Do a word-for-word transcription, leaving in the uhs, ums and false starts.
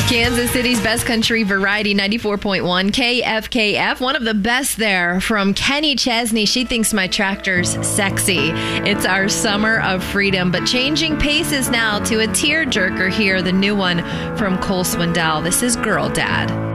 Kansas City's best country variety, ninety-four point one K F K F. One of the best there from Kenny Chesney. She thinks my tractor's sexy. It's our summer of freedom, but changing paces now to a tearjerker here, the new one from Cole Swindell. This is Girl Dad.